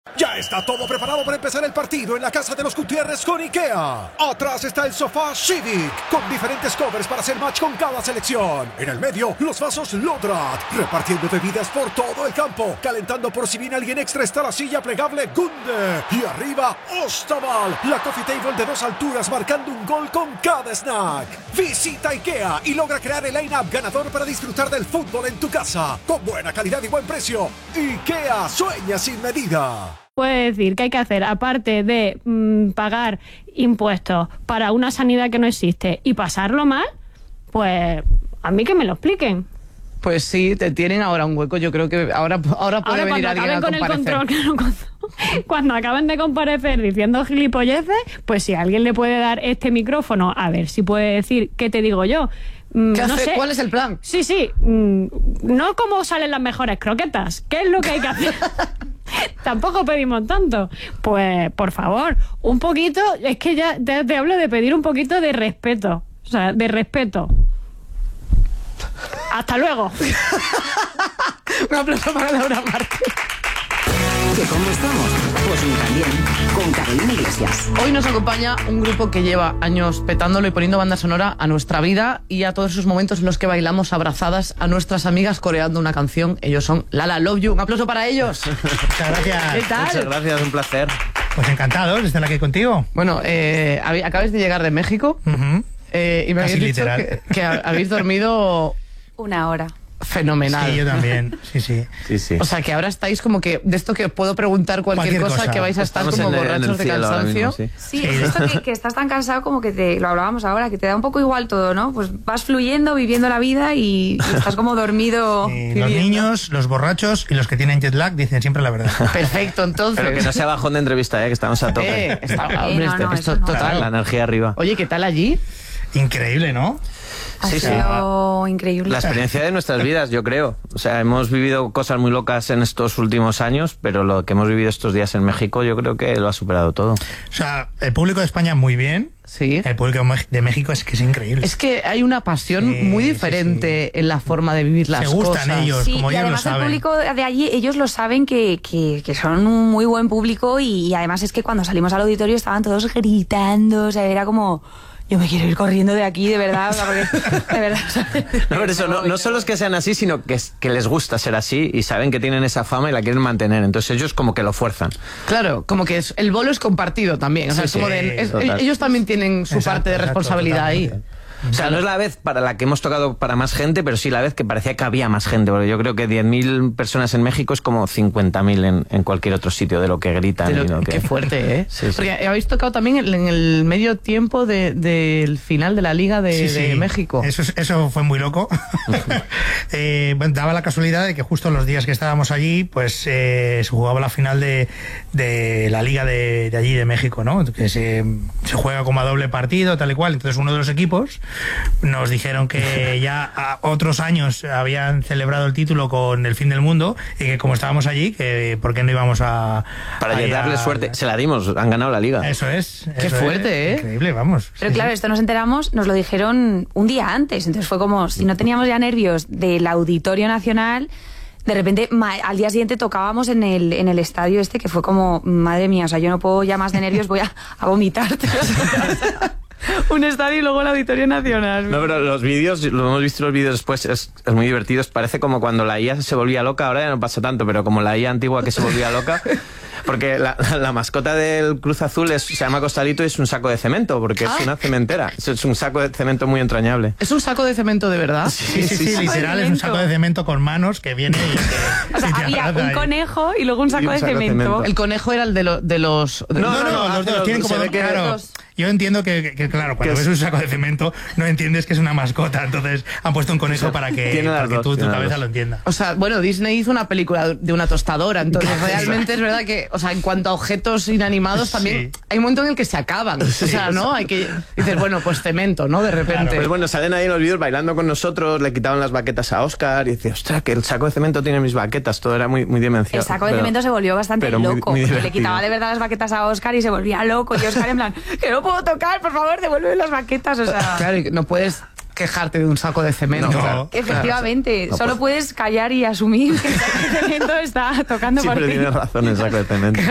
Ya está todo preparado para empezar el partido en la casa de los Gutiérrez con IKEA. Atrás está el sofá Civic, con diferentes covers para hacer match con cada selección. En el medio, los vasos Lodrat, repartiendo bebidas por todo el campo. Calentando por si viene alguien extra está la silla plegable Gunde. Y arriba, Ostaval, la coffee table de 2 alturas marcando un gol con cada snack. Visita IKEA y logra crear el line-up ganador para disfrutar del fútbol en tu casa. Con buena calidad y buen precio. IKEA sueña sin medida. Puede decir que hay que hacer, aparte de pagar impuestos para una sanidad que no existe y pasarlo mal, pues a mí que me lo expliquen. Pues sí, te tienen ahora un hueco. Yo creo que ahora puede venir alguien a comparecer. Cuando acaben de comparecer diciendo gilipolleces, pues si alguien le puede dar este micrófono, a ver si puede decir qué te digo yo. No sé. ¿Cuál es el plan? Sí. No cómo salen las mejores croquetas. ¿Qué es lo que hay que hacer? Tampoco pedimos tanto. Pues, por favor, un poquito... Es que ya te hablo de pedir un poquito de respeto. O sea, de respeto. Hasta luego. Un aplauso para Laura Martín. ¿Que cómo estamos? Pues también, con Carolina Iglesias. Hoy nos acompaña un grupo que lleva años petándolo y poniendo banda sonora a nuestra vida y a todos esos momentos en los que bailamos abrazadas a nuestras amigas coreando una canción. Ellos son La Love You. Un aplauso para ellos. Muchas gracias. ¿Qué tal? Muchas gracias, un placer. Pues encantados de estar aquí contigo. Bueno, acabáis de llegar de México y me habéis dicho que habéis dormido 1 hora. Fenomenal. Sí, yo también. Sí. O sea, que ahora estáis como que de esto que puedo preguntar cualquier cosa, que vais a estar como borrachos de cansancio. Mismo, sí, es esto que estás tan cansado como que lo hablábamos ahora, que te da un poco igual todo, ¿no? Pues vas fluyendo, viviendo la vida y estás como dormido. Los niños, los borrachos y los que tienen jet lag dicen siempre la verdad. Perfecto, entonces. Pero que no sea bajón de entrevista, que estamos a tope. Esto total. total. La energía arriba. Oye, ¿qué tal allí? Increíble, ¿no? Ha sido increíble. La experiencia de nuestras vidas, yo creo. O sea, hemos vivido cosas muy locas en estos últimos años, pero lo que hemos vivido estos días en México, yo creo que lo ha superado todo. O sea, el público de España muy bien. Sí. El público de México es que es increíble. Es que hay una pasión muy diferente en la forma de vivir las cosas. Se gustan ellos, como y ellos lo además saben. el público de allí, ellos lo saben que son un muy buen público y además es que cuando salimos al auditorio estaban todos gritando, o sea, era como... Yo me quiero ir corriendo de aquí, de verdad, o sea, porque, de verdad. No, pero eso no solo es que sean así, sino que les gusta ser así y saben que tienen esa fama y la quieren mantener. Entonces ellos como que lo fuerzan. Claro, como que el bolo es compartido también. O sea, ellos también tienen su parte de responsabilidad ahí. O sea, no es la vez para la que hemos tocado para más gente, pero sí la vez que parecía que había más gente. Porque yo creo que 10.000 personas en México es como 50.000 en cualquier otro sitio de lo que gritan. Qué fuerte, ¿eh? Sí. Porque habéis tocado también en el medio tiempo del final de la Liga de México. Eso fue muy loco. Bueno, daba la casualidad de que justo los días que estábamos allí, pues se jugaba la final de la Liga de allí de México, ¿no? Que se juega como a doble partido, tal y cual. Entonces uno de los equipos nos dijeron que ya a otros años habían celebrado el título con el fin del mundo y que como estábamos allí, que por qué no íbamos a... Para darle suerte. Se la dimos, han ganado la Liga. Eso es. Qué fuerte, ¿eh? Increíble, vamos. Pero claro, esto nos enteramos, nos lo dijeron un día antes, entonces fue como, si no teníamos ya nervios del Auditorio Nacional... De repente, al día siguiente tocábamos en el estadio que fue como, madre mía, o sea, yo no puedo ya más de nervios, voy a vomitar. Un estadio y luego el Auditorio Nacional. No, pero los vídeos, lo hemos visto los vídeos después, es muy divertido. Parece como cuando la IA se volvía loca, ahora ya no pasa tanto, pero como la IA antigua que se volvía loca... Porque la mascota del Cruz Azul se llama Costalito y es un saco de cemento, porque es una cementera. Es un saco de cemento muy entrañable. ¿Es un saco de cemento de verdad? Sí, literal, es un saco de cemento con manos que viene y... O sea, había un conejo y luego un saco de cemento. El conejo era el de los... No, los dos tienen como... Claro, yo entiendo que claro, cuando ves un saco de cemento no entiendes que es una mascota, entonces han puesto un conejo para que tu cabeza lo entienda. O sea, bueno, Disney hizo una película de una tostadora, entonces realmente es verdad que, o sea, en cuanto a objetos inanimados también hay un momento en el que se acaban. O sea, ¿no? Hay que... Dices, bueno, pues cemento, ¿no? De repente. Claro, pues bueno, salen ahí en los vídeos bailando con nosotros, le quitaban las baquetas a Oscar y decía, ostras, que el saco de cemento tiene mis baquetas. Todo era muy demencial. El saco de cemento se volvió bastante loco. Muy le quitaba de verdad las baquetas a Oscar y se volvía loco. Y Oscar en plan, que no puedo tocar, por favor, devuelve las baquetas. O sea... Claro, no puedes quejarte de un saco de cemento. No, efectivamente, no, solo puedes callar y asumir que el saco de cemento está tocando por ti. Siempre tienes razón el saco de cemento.